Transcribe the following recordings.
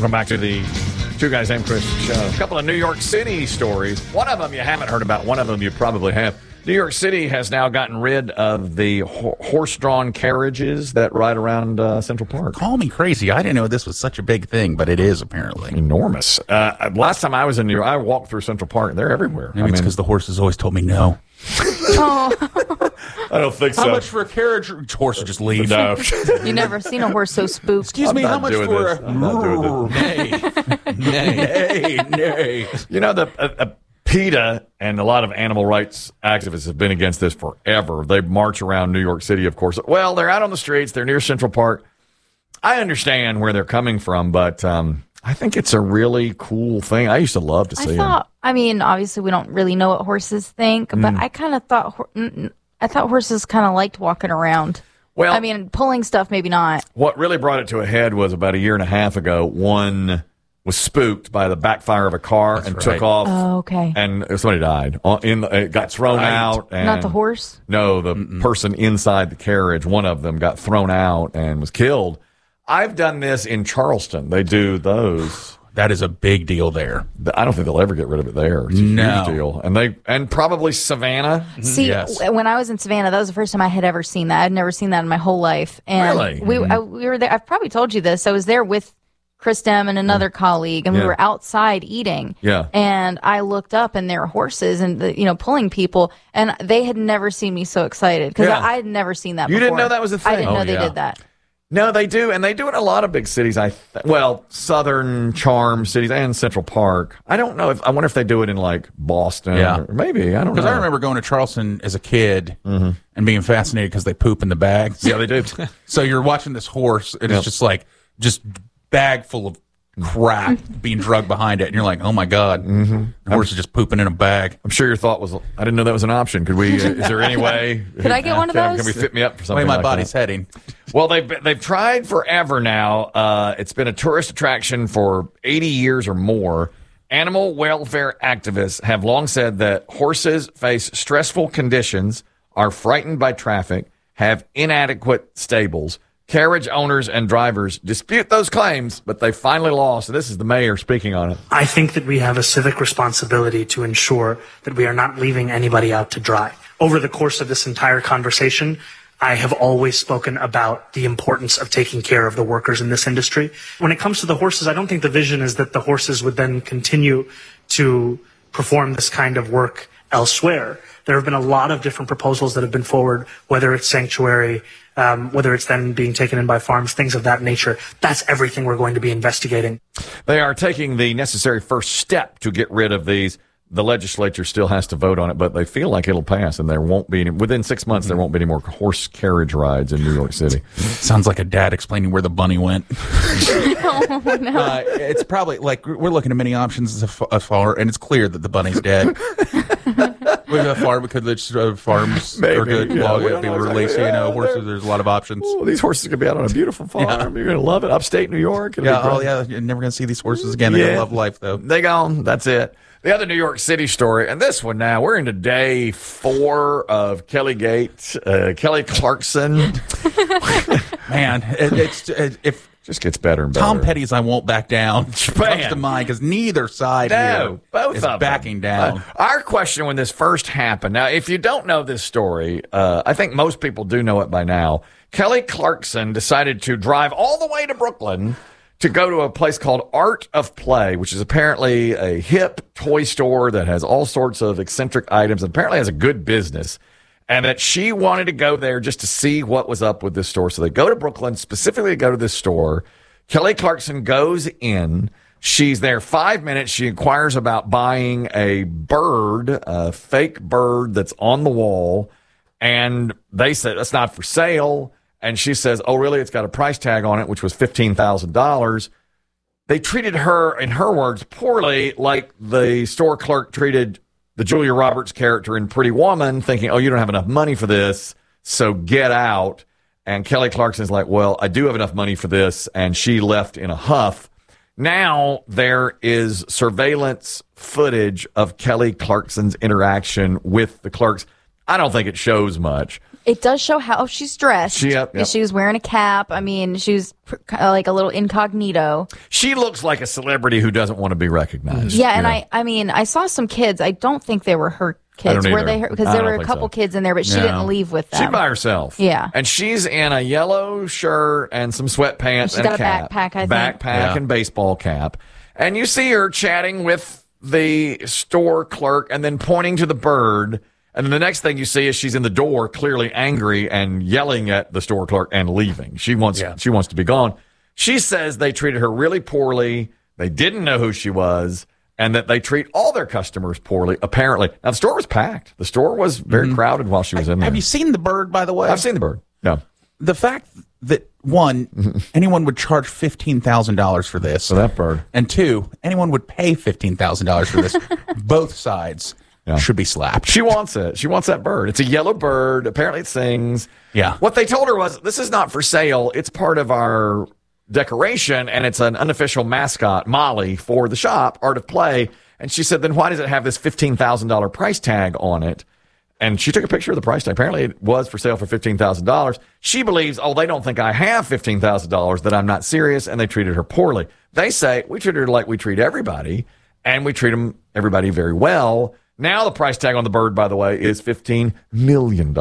Welcome back to the Two Guys Named Chris show. A couple of New York City stories. One of them you haven't heard about. One of them you probably have. New York City has now gotten rid of the horse-drawn carriages that ride around Central Park. Call me crazy. I didn't know this was such a big thing, but it is apparently. Enormous. Last time I was in New York, I walked through Central Park. They're everywhere. Maybe it's because the horses always told me no. I don't think so. How much for a carriage? Horse will just leave. No. You never seen a horse so spooked. Excuse me, how much for a... I'm not doing this. Nay. You know, the PETA and a lot of animal rights activists have been against this forever. They march around New York City, of course. Well, they're out on the streets. They're near Central Park. I understand where they're coming from, but I think it's a really cool thing. I used to love to see them. I mean, obviously we don't really know what horses think, but I kind of thought horses kind of liked walking around. Well, I mean, pulling stuff, maybe not. What really brought it to a head was about a year and a half ago. One was spooked by the backfire of a car took off. Oh, okay. And somebody died. It got thrown out. And not the horse? No, the person inside the carriage, one of them got thrown out and was killed. I've done this in Charleston. They do those. That is a big deal there. I don't think they'll ever get rid of it there. It's a huge deal. And probably Savannah. See, when I was in Savannah, that was the first time I had ever seen that. I'd never seen that in my whole life. And really? We were there. I've probably told you this. I was there with Chris Dem and another colleague, and we were outside eating. Yeah. And I looked up, and there were horses and pulling people, and they had never seen me so excited because I had never seen that. You before. didn't know that was a thing? I didn't know they did that. No, they do, and they do it in a lot of big cities. Southern charm cities and Central Park. I don't know I wonder if they do it in like Boston. Or maybe I don't know. Because I remember going to Charleston as a kid and being fascinated because they poop in the bags. Yeah, they do. So you're watching this horse, and it's just bag full of crap being drugged behind it, and you're like, oh my god, the horse is just pooping in a bag. I'm sure your thought was, I didn't know that was an option. Could we? Is there any way? Could I get one of those? Can we fit me up for something? The way my like body's that? heading. Well, they've tried forever now. It's been a tourist attraction for 80 years or more. Animal welfare activists have long said that horses face stressful conditions, are frightened by traffic, have inadequate stables. Carriage owners and drivers dispute those claims, but they finally lost. And this is the mayor speaking on it. I think that we have a civic responsibility to ensure that we are not leaving anybody out to dry. Over the course of this entire conversation, I have always spoken about the importance of taking care of the workers in this industry. When it comes to the horses, I don't think the vision is that the horses would then continue to perform this kind of work elsewhere. There have been a lot of different proposals that have been forward, whether it's sanctuary, whether it's then being taken in by farms, things of that nature. That's everything we're going to be investigating. They are taking the necessary first step to get rid of these. The legislature still has to vote on it, but they feel like it'll pass, and there won't be within 6 months, there won't be any more horse carriage rides in New York City. Sounds like a dad explaining where the bunny went. Oh, no. It's probably like we're looking at many options afar, and it's clear that the bunny's dead. With a farm, because farms are good. Yeah, Well, people release, horses. There's a lot of options. Oh, these horses are going to be out on a beautiful farm. Yeah. You're going to love it. Upstate New York. It'll be great. You're never going to see these horses again. They're going to love life, though. They gone. That's it. The other New York City story, and this one now, we're into day 4 of Kelly Gate, Kelly Clarkson. Man, if just gets better and better. Tom Petty's "I Won't Back Down" comes to mind because neither side here both is of backing them. down. Our question when this first happened, now, if you don't know this story, I think most people do know it by now. Kelly Clarkson decided to drive all the way to Brooklyn to go to a place called Art of Play, which is apparently a hip toy store that has all sorts of eccentric items and apparently has a good business. And that she wanted to go there just to see what was up with this store. So they go to Brooklyn specifically to go to this store. Kelly Clarkson goes in. She's there 5 minutes. She inquires about buying a bird, a fake bird that's on the wall. And they said, that's not for sale. And she says, oh, really? It's got a price tag on it, which was $15,000. They treated her, in her words, poorly, like the store clerk treated the Julia Roberts character in Pretty Woman, thinking, oh, you don't have enough money for this, so get out. And Kelly Clarkson's like, well, I do have enough money for this, and she left in a huff. Now there is surveillance footage of Kelly Clarkson's interaction with the clerks. I don't think it shows much, it does show how she's dressed. Yep. She was wearing a cap. I mean, she was like a little incognito. She looks like a celebrity who doesn't want to be recognized. Yeah, and I mean, I saw some kids. I don't think they were her kids. Were they? Because there were a couple kids in there, but she didn't leave with them. She's by herself. Yeah. And she's in a yellow shirt and some sweatpants and a cap. Backpack, I think. Backpack and baseball cap. And you see her chatting with the store clerk and then pointing to the bird. And then the next thing you see is she's in the door, clearly angry and yelling at the store clerk and leaving. She wants to be gone. She says they treated her really poorly. They didn't know who she was, and that they treat all their customers poorly, apparently. Now, the store was packed. The store was very crowded while she was in there. Have you seen the bird, by the way? I've seen the bird. No. The fact that, one, anyone would charge $15,000 for this. For that bird. And two, anyone would pay $15,000 for this. Both sides should be slapped. She wants it. She wants that bird. It's a yellow bird. Apparently it sings. Yeah. What they told her was, this is not for sale. It's part of our decoration, and it's an unofficial mascot, Molly, for the shop, Art of Play. And she said, then why does it have this $15,000 price tag on it? And she took a picture of the price tag. Apparently it was for sale for $15,000. She believes, they don't think I have $15,000, that I'm not serious, and they treated her poorly. They say, we treat her like we treat everybody, and we treat everybody very well. Now the price tag on the bird, by the way, is $15 million.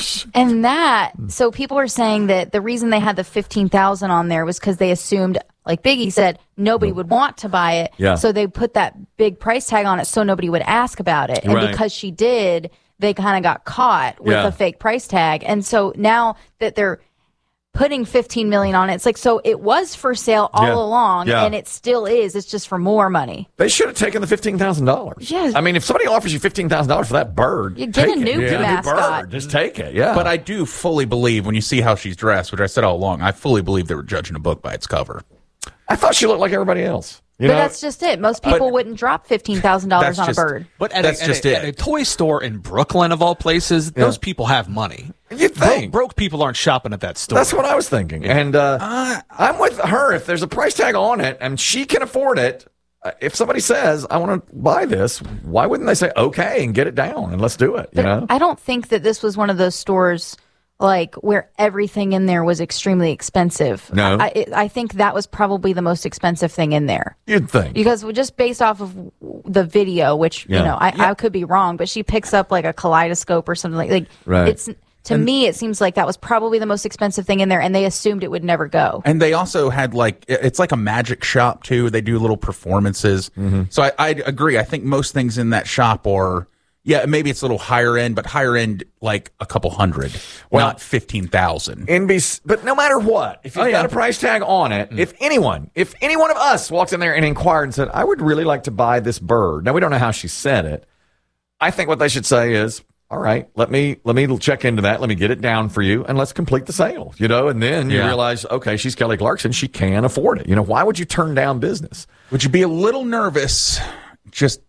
And so people are saying that the reason they had the $15,000 on there was because they assumed, like Biggie said, nobody would want to buy it. Yeah. So they put that big price tag on it so nobody would ask about it. And because she did, they kind of got caught with a fake price tag. And so now that they're putting $15 million on it, it's like, so it was for sale all along, and it still is. It's just for more money. They should have taken the $15,000. Yes. I mean, if somebody offers you $15,000 for that bird, you get a new mascot. Bird. Just take it. Yeah. But I do fully believe, when you see how she's dressed, which I said all along, I fully believe they were judging a book by its cover. I thought she looked like everybody else. But that's just it. Most people wouldn't drop $15,000 on a bird. But at a toy store in Brooklyn, of all places, those people have money. You think? Broke people aren't shopping at that store. That's what I was thinking. And I'm with her. If there's a price tag on it and she can afford it, if somebody says, I want to buy this, why wouldn't they say, okay, and get it down and let's do it? I don't think that this was one of those stores like where everything in there was extremely expensive. No. I think that was probably the most expensive thing in there. You'd think. Because just based off of the video, which, I could be wrong, but she picks up like a kaleidoscope or something like it's, to me, it seems like that was probably the most expensive thing in there, and they assumed it would never go. And they also had it's like a magic shop too. They do little performances. Mm-hmm. So I agree. I think most things in that shop are, maybe it's a little higher end, but higher end like a couple hundred, not 15,000. But no matter what, if you've got a price tag on it, if any one of us walked in there and inquired and said, I would really like to buy this bird. Now, we don't know how she said it. I think what they should say is, all right, let me check into that. Let me get it down for you, and let's complete the sale. And then you realize, okay, she's Kelly Clarkson. She can afford it. Why would you turn down business? Would you be a little nervous? Just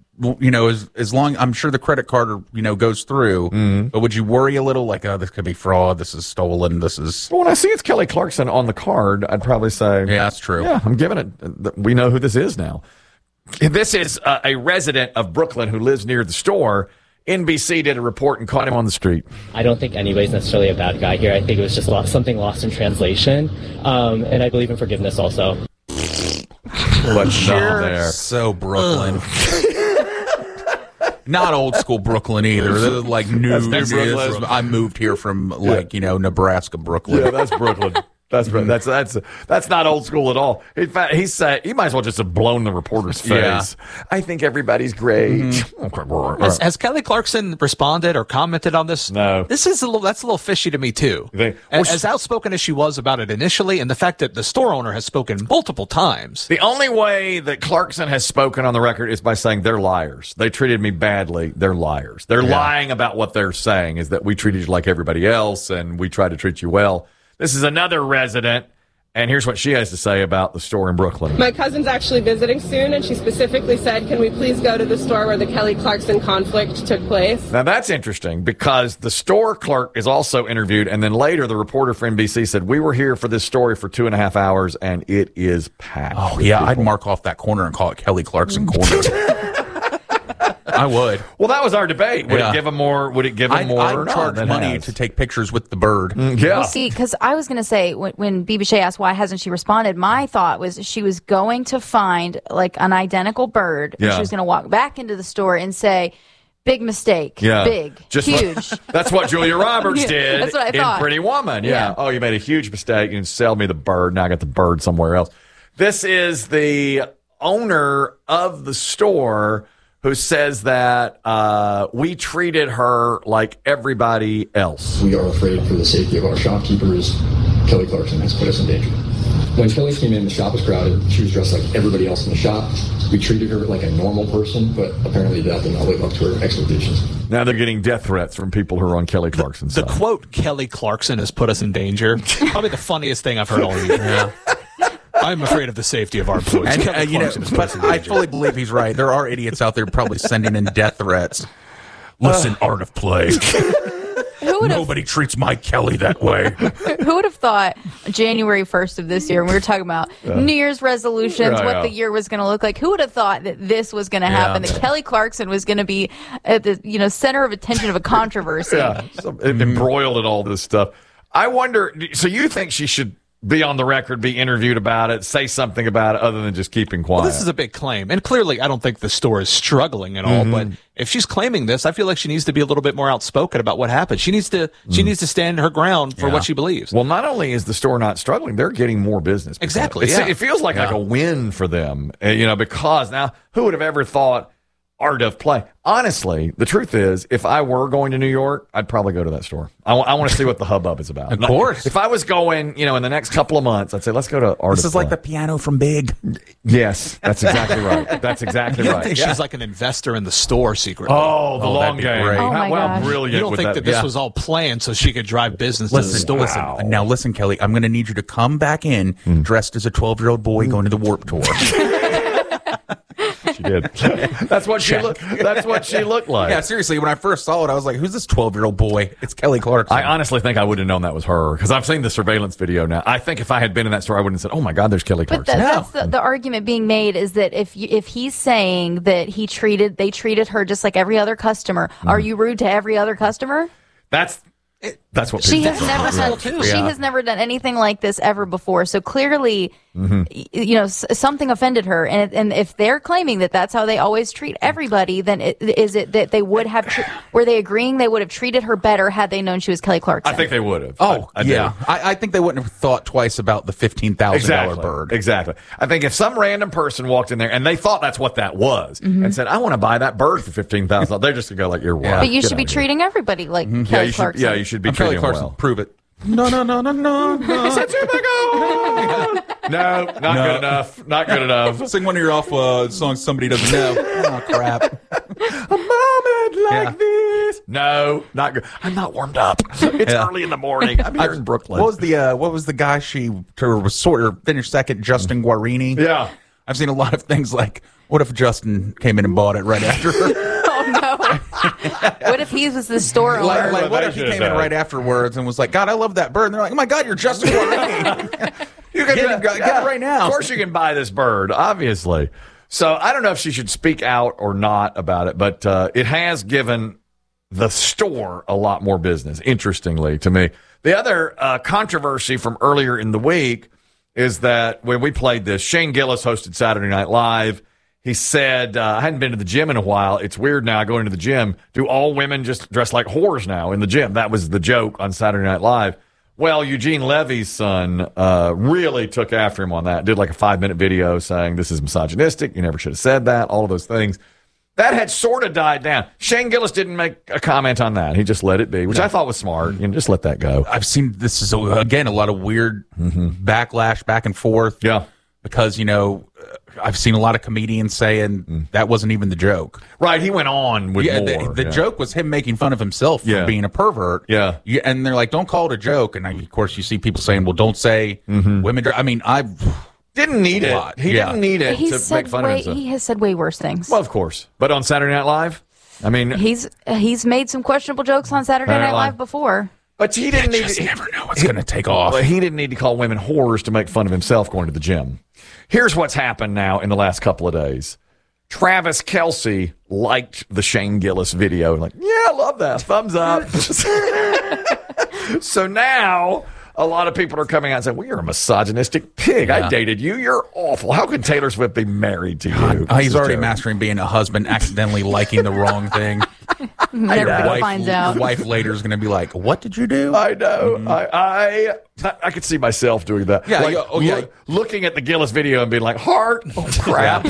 as long, I'm sure the credit card goes through. But would you worry a little, like, this could be fraud? This is stolen. This is. Well, when I see it's Kelly Clarkson on the card, I'd probably say, yeah, that's true. Yeah, I'm giving it. We know who this is now. This is a resident of Brooklyn who lives near the store. NBC did a report and caught him on the street. I don't think anybody's necessarily a bad guy here. I think it was just something lost in translation. And I believe in forgiveness also. There. So Brooklyn. Not old school Brooklyn either. They're like new Brooklyn. I moved here from Nebraska, Brooklyn. Yeah, that's Brooklyn. That's not old school at all. In fact, he said he might as well just have blown the reporter's face. Yeah. I think everybody's great. Mm-hmm. Has Kelly Clarkson responded or commented on this? No. That's a little fishy to me too. As outspoken as she was about it initially, and the fact that the store owner has spoken multiple times. The only way that Clarkson has spoken on the record is by saying they're liars. They treated me badly. They're liars. They're lying about what they're saying, is that we treated you like everybody else and we try to treat you well. This is another resident, and here's what she has to say about the store in Brooklyn. My cousin's actually visiting soon, and she specifically said, can we please go to the store where the Kelly Clarkson conflict took place? Now, that's interesting because the store clerk is also interviewed, and then later the reporter for NBC said, we were here for this story for 2.5 hours, and it is packed. Oh, yeah, I'd mark off that corner and call it Kelly Clarkson Corner. I would. Well, that was our debate. Would it give him more? Would it give him more? I'd charge money to take pictures with the bird. Yeah. Well, see, because I was going to say, when BB Shea asked why hasn't she responded, my thought was she was going to find like an identical bird, and she was going to walk back into the store and say, big mistake. Yeah. Big. Huge. That's what Julia Roberts did that's what I thought. In Pretty Woman. Yeah. Oh, you made a huge mistake. You can sell me the bird. Now I got the bird somewhere else. This is the owner of the store who says that we treated her like everybody else. We are afraid for the safety of our shopkeepers. Kelly Clarkson has put us in danger. When Kelly came in, the shop was crowded. She was dressed like everybody else in the shop. We treated her like a normal person, but apparently that did not live up to her expectations. Now they're getting death threats from people who are on Kelly Clarkson's side. The quote, Kelly Clarkson has put us in danger, probably the funniest thing I've heard all year. Yeah. I'm afraid of the safety of our employees. But I fully believe he's right. There are idiots out there probably sending in death threats. Listen, Art of Play. Nobody treats my Kelly that way. Who would have thought January 1st of this year, when we were talking about New Year's resolutions, what the year was going to look like, who would have thought that this was going to happen, that Kelly Clarkson was going to be at the center of attention of a controversy? Embroiled in all this stuff. I wonder, so you think she should be on the record, be interviewed about it, say something about it other than just keeping quiet? Well, this is a big claim. And clearly, I don't think the store is struggling at all. But if she's claiming this, I feel like she needs to be a little bit more outspoken about what happened. She needs to stand her ground for what she believes. Well, not only is the store not struggling, they're getting more business. Exactly. It feels like a win for them, because now who would have ever thought Art of Play? Honestly, the truth is, if I were going to New York, I'd probably go to that store. I want to see what the hubbub is about. Of course. If I was going, in the next couple of months, I'd say, let's go to Art of Play. This is like the piano from Big. Yes, that's exactly right. That's exactly right. I think she's like an investor in the store secretly. Oh, the long game. Great. Oh my gosh. Brilliant. You don't think that this was all planned so she could drive business to the store? Now listen, Kelly, I'm going to need you to come back in dressed as a 12-year-old boy going to the Warped Tour. She did. That's what she looked like. Yeah, seriously, when I first saw it, I was like, who's this 12-year-old boy? It's Kelly Clarkson. I honestly think I wouldn't have known that was her, because I've seen the surveillance video now. I think if I had been in that store, I wouldn't have said, oh my God, there's Kelly Clarkson. But that's the argument being made, is that if he's saying that they treated her just like every other customer, are you rude to every other customer? That's what she has never done. She has never done anything like this ever before. So clearly, something offended her. And if they're claiming that that's how they always treat everybody, then is it that they would have? Were they agreeing they would have treated her better had they known she was Kelly Clarkson? I think they would have. Oh, yeah. I think they wouldn't have thought twice about the $15,000 bird. Exactly. I think if some random person walked in there and they thought that's what that was and said, I want to buy that bird for $15,000, they're just going to go like, you're wild. But you should be treating everybody like Kelly Clarkson. You should be treating them well. Prove it. No. No, not good enough. Not good enough. Sing one of your off songs somebody doesn't know. Oh, crap. A moment like this. No, not good. I'm not warmed up. It's early in the morning. I'm here in Brooklyn. What was the guy she finished second? Justin Guarini. Yeah. I've seen a lot of things like, what if Justin came in and bought it right after her? What if he was the store owner? What if he came in right afterwards and was like, God, I love that bird. And they're like, oh my God, you're Justin Guarini. You can get it right now. Of course you can buy this bird, obviously. So I don't know if she should speak out or not about it, but it has given the store a lot more business, interestingly, to me. The other controversy from earlier in the week is that when we played this, Shane Gillis hosted Saturday Night Live. He said, I hadn't been to the gym in a while. It's weird now going to the gym. Do all women just dress like whores now in the gym? That was the joke on Saturday Night Live. Well, Eugene Levy's son really took after him on that. Did like a 5-minute video saying this is misogynistic. You never should have said that. All of those things. That had sort of died down. Shane Gillis didn't make a comment on that. He just let it be, which I thought was smart. Just let that go. I've seen this is, again, a lot of weird backlash back and forth. Yeah. Because, I've seen a lot of comedians saying that wasn't even the joke. Right, he went on with more. The joke was him making fun of himself for being a pervert. Yeah. And they're like, don't call it a joke. And of course, you see people saying, well, don't say women. I mean, I didn't need it. He didn't need it to make fun of himself. He has said way worse things. Well, of course. But on Saturday Night Live, I mean, he's made some questionable jokes on Saturday Night Live before. But he didn't need. You never know what's going to take off. He didn't need to call women whores to make fun of himself going to the gym. Here's what's happened now in the last couple of days. Travis Kelce liked the Shane Gillis video. Like, yeah, I love that. Thumbs up. So now a lot of people are coming out and saying, well, you're a misogynistic pig. I dated you. You're awful. How could Taylor Swift be married to you? He's already mastering being a husband, accidentally liking the wrong thing. Everybody finds out. Your wife later is going to be like, what did you do? I know. I could see myself doing that. Yeah, like, looking at the Gillis video and being like, heart, oh, crap.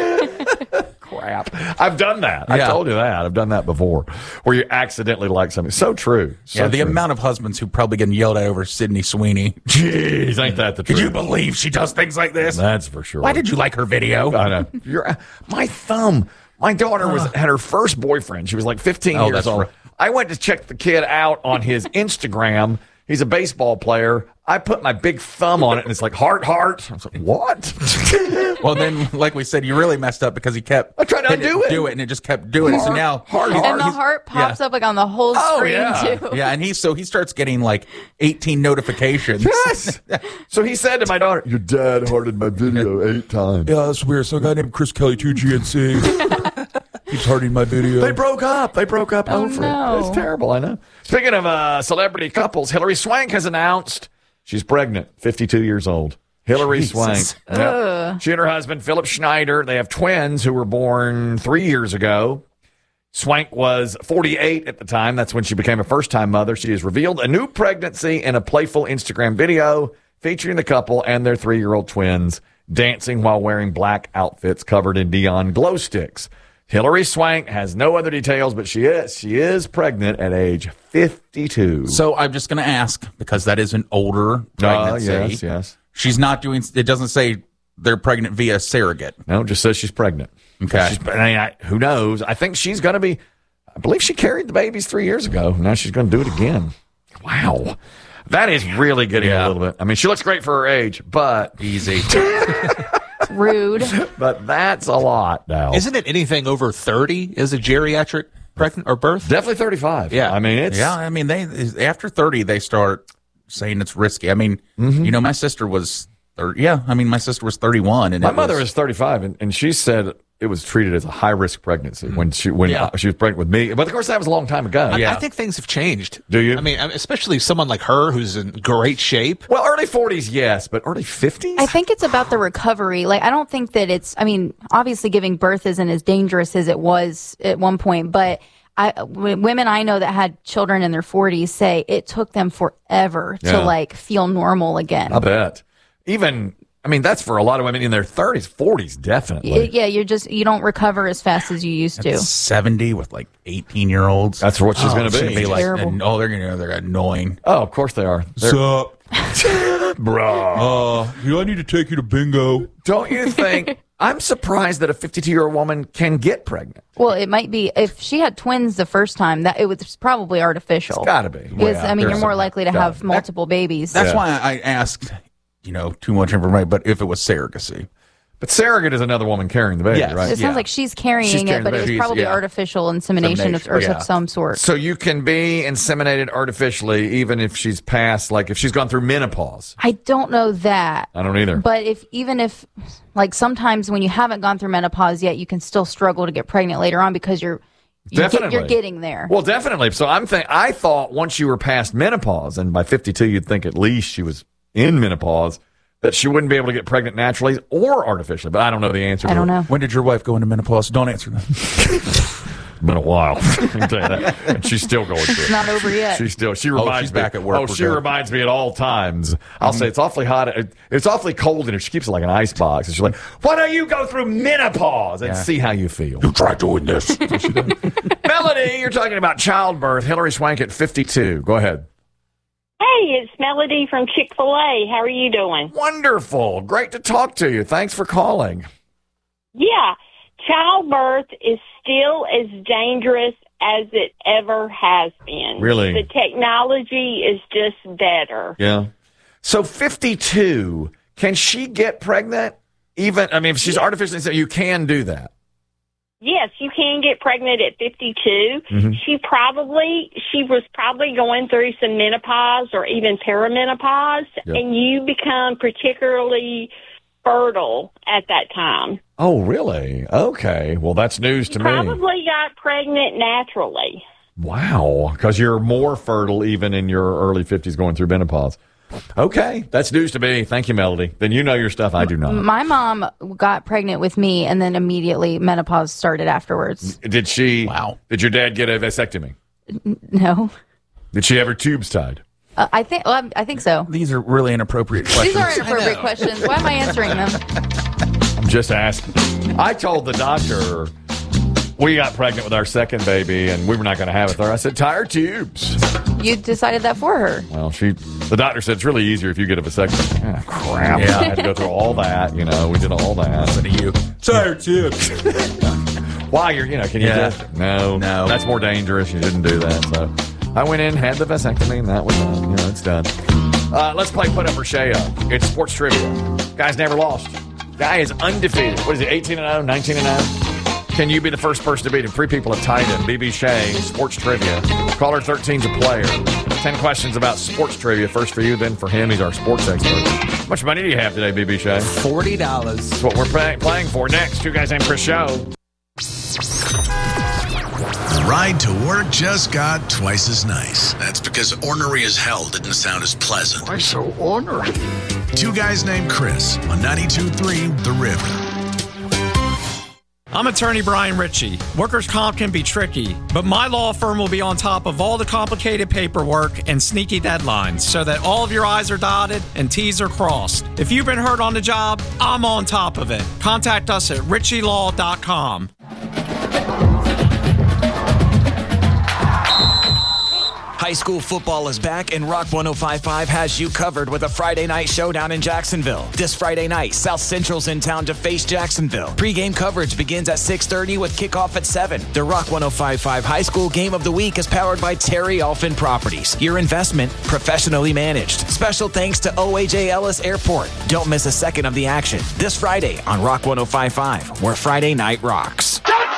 Crap. I've done that. I told you that. I've done that before, where you accidentally like something. So true. So the amount of husbands who probably getting yelled at over Sydney Sweeney. Jeez, ain't that the truth? Could you believe she does things like this? That's for sure. Why did you like her video? I know. My thumb. My daughter had her first boyfriend. She was like 15 years old. Right. I went to check the kid out on his Instagram. He's a baseball player. I put my big thumb on it, and it's like, heart. I was like, what? Well, then, like we said, you really messed up because he kept... I tried to do it. And it just kept doing it. So now... Heart. And the heart pops up like on the whole screen, too. Yeah, and he starts getting like 18 notifications. Yes! So he said to my daughter, your dad hearted my video 8 times. Yeah, that's weird. So a guy named Chris Kelly, 2GNC... keeps hearting my video. They broke up over it. It's terrible, I know. Speaking of celebrity couples, Hilary Swank has announced she's pregnant, 52 years old. Hilary Swank. She and her husband, Philip Schneider, they have twins who were born 3 years ago. Swank was 48 at the time. That's when she became a first-time mother. She has revealed a new pregnancy in a playful Instagram video featuring the couple and their 3-year-old twins dancing while wearing black outfits covered in neon glow sticks. Hilary Swank has no other details, but she is pregnant at age 52. So I'm just going to ask, because that is an older pregnancy. Yes. She's not doing, it doesn't say they're pregnant via surrogate. No, it just says she's pregnant. Okay. Who knows? I think she's going to be, I believe she carried the babies 3 years ago. Now she's going to do it again. Wow. That is really getting a little bit. I mean, she looks great for her age, but easy. Rude. But that's a lot now. Isn't it anything over 30 is a geriatric pregnant or birth? Definitely 35. Yeah. I mean, it's... Yeah, I mean, they after 30, they start saying it's risky. I mean, my sister was... my sister was 31. And my mother is 35, and she said it was treated as a high-risk pregnancy when she was pregnant with me. But, of course, that was a long time ago. I think things have changed. Do you? I mean, especially someone like her who's in great shape. Well, early 40s, yes, but early 50s? I think it's about the recovery. Like, I don't think that it's, I mean, obviously giving birth isn't as dangerous as it was at one point, but women I know that had children in their 40s say it took them forever to, feel normal again. I bet. Even... I mean, that's for a lot of women in their 30s, 40s, definitely. Yeah, you don't recover as fast as you used to. 70 with like 18-year-olds. That's what she's going to be. Be like, they're annoying. Oh, of course they are. Sup? Bro. I need to take you to bingo. Don't you think? I'm surprised that a 52-year-old woman can get pregnant. Well, it might be if she had twins the first time. That it was probably artificial. It's got to be. Because you're more likely to have multiple babies. That's why I asked. Too much information, but if it was surrogacy. But surrogate is another woman carrying the baby, right? It sounds like she's carrying it, but it was probably artificial insemination of some sort. So you can be inseminated artificially even if she's past, like if she's gone through menopause. I don't know that. I don't either. But even if, like sometimes when you haven't gone through menopause yet, you can still struggle to get pregnant later on because you're getting there. Well, definitely. So I thought once you were past menopause, and by 52 you'd think at least she was in menopause, that she wouldn't be able to get pregnant naturally or artificially. But I don't know the answer. I don't know. When did your wife go into menopause? Don't answer that. Been a while. I can tell you that. And she's still going through it. It's not over yet. She reminds she's me. back at work. She reminds me at all times. I'll say it's awfully hot. It's awfully cold in her. She keeps it like an ice box. And she's like, why don't you go through menopause and see how you feel? You try doing this. Melody, you're talking about childbirth. Hilary Swank at 52. Go ahead. Hey, it's Melody from Chick-fil-A. How are you doing? Wonderful. Great to talk to you. Thanks for calling. Yeah. Childbirth is still as dangerous as it ever has been. Really? The technology is just better. Yeah. So 52, can she get pregnant? If she's artificially inseminated, you can do that. Yes, you can get pregnant at 52. Mm-hmm. She was probably going through some menopause or even perimenopause, and you become particularly fertile at that time. Oh, really? Okay. Well, that's news to me. Probably got pregnant naturally. Wow. Because you're more fertile even in your early 50s going through menopause. Okay. That's news to me. Thank you, Melody. Then you know your stuff. I do not. My mom got pregnant with me, and then immediately menopause started afterwards. Did she? Wow. Did your dad get a vasectomy? No. Did she have her tubes tied? I think so. These are really inappropriate questions. These are inappropriate questions. Why am I answering them? I'm just asking. I told the doctor we got pregnant with our second baby and we were not going to have it there. I said, tie her tubes. You decided that for her. Well, the doctor said it's really easier if you get a vasectomy. Oh, crap. Yeah. I had to go through all that. We did all that. Listen to you. Tie her tubes. Why? Can you just? No. That's more dangerous. You didn't do that. So I went in, had the vasectomy, and that was done. It's done. Let's play Put Up or Shay Up. It's sports trivia. Guy's never lost. Guy is undefeated. What is it, 18-0, 19-0? Can you be the first person to beat him? 3 people have tied him. BB Shea, sports trivia. Caller 13's a player. 10 questions about sports trivia. First for you, then for him. He's our sports expert. How much money do you have today, BB Shea? $40. That's what we're playing for. Next, 2 guys named Chris Show. The ride to work just got twice as nice. That's because ornery as hell didn't sound as pleasant. Why so ornery? 2 guys named Chris on 92.3 The River. I'm attorney Brian Ritchie. Workers' comp can be tricky, but my law firm will be on top of all the complicated paperwork and sneaky deadlines so that all of your I's are dotted and T's are crossed. If you've been hurt on the job, I'm on top of it. Contact us at ritchielaw.com. High school football is back, and Rock 105.5 has you covered with a Friday night showdown in Jacksonville. This Friday night, South Central's in town to face Jacksonville. Pre-game coverage begins at 6:30 with kickoff at 7. The Rock 105.5 High School Game of the Week is powered by Terry Alphin Properties. Your investment, professionally managed. Special thanks to OAJ Ellis Airport. Don't miss a second of the action. This Friday on Rock 105.5, where Friday night rocks.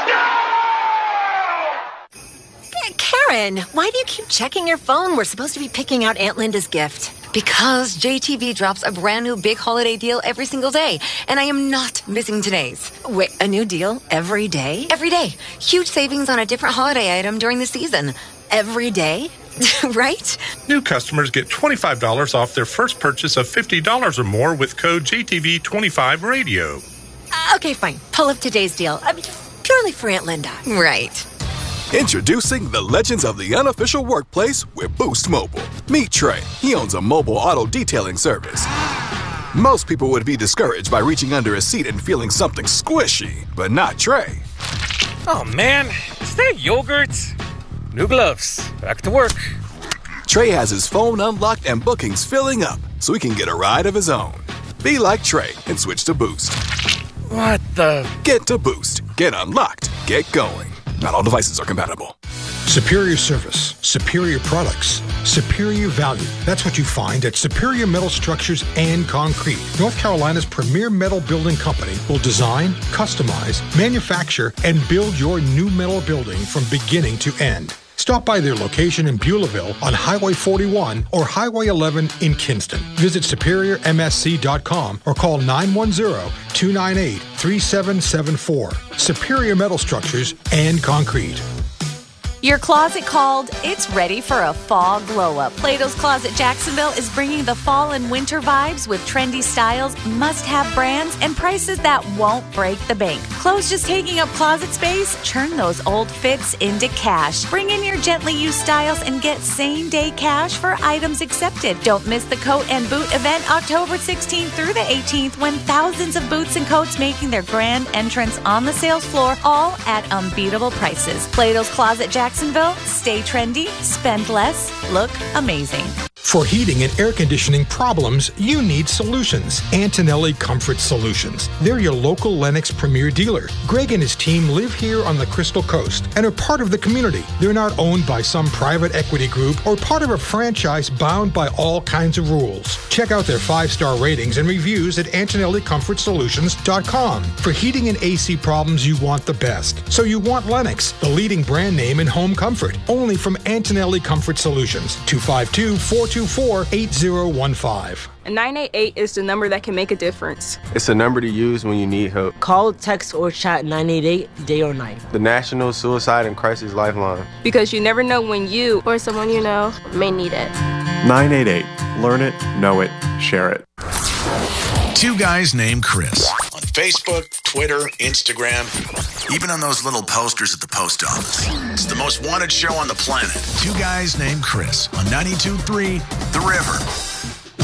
Karen, why do you keep checking your phone? We're supposed to be picking out Aunt Linda's gift. Because JTV drops a brand new big holiday deal every single day, and I am not missing today's. Wait, a new deal every day? Every day. Huge savings on a different holiday item during the season. Every day? Right? New customers get $25 off their first purchase of $50 or more with code JTV25Radio. Okay, fine. Pull up today's deal. Purely for Aunt Linda. Right. Introducing the Legends of the Unofficial Workplace with Boost Mobile. Meet Trey. He owns a mobile auto detailing service. Most people would be discouraged by reaching under a seat and feeling something squishy, but not Trey. Oh man, is that yogurt? New gloves. Back to work. Trey has his phone unlocked and bookings filling up, so he can get a ride of his own. Be like Trey and switch to Boost. What the? Get to Boost. Get unlocked. Get going. Not all devices are compatible. Superior service, superior products, superior value. That's what you find at Superior Metal Structures and Concrete. North Carolina's premier metal building company will design, customize, manufacture, and build your new metal building from beginning to end. Stop by their location in Beulahville on Highway 41 or Highway 11 in Kinston. Visit SuperiorMSC.com or call 910-298-3774. Superior Metal Structures and Concrete. Your closet called, it's ready for a fall glow-up. Plato's Closet Jacksonville is bringing the fall and winter vibes with trendy styles, must-have brands, and prices that won't break the bank. Clothes just taking up closet space? Turn those old fits into cash. Bring in your gently used styles and get same-day cash for items accepted. Don't miss the coat and boot event October 16th through the 18th when thousands of boots and coats making their grand entrance on the sales floor, all at unbeatable prices. Plato's Closet Jacksonville. Stay trendy, spend less, look amazing. For heating and air conditioning problems, you need solutions. Antonelli Comfort Solutions. They're your local Lennox premier dealer. Greg and his team live here on the Crystal Coast and are part of the community. They're not owned by some private equity group or part of a franchise bound by all kinds of rules. Check out their 5-star ratings and reviews at AntonelliComfortSolutions.com. For heating and AC problems, you want the best. So you want Lennox, the leading brand name in home comfort. Only from Antonelli Comfort Solutions. 252-42 424-8015. And 988 is the number that can make a difference. It's a number to use when you need help. Call, text, or chat 988 day or night. The National Suicide and Crisis Lifeline. Because you never know when you or someone you know may need it. 988. Learn it, know it, share it. Two Guys Named Chris. On Facebook, Twitter, Instagram, even on those little posters at the post office. It's the most wanted show on the planet. Two Guys Named Chris on 92.3 The River.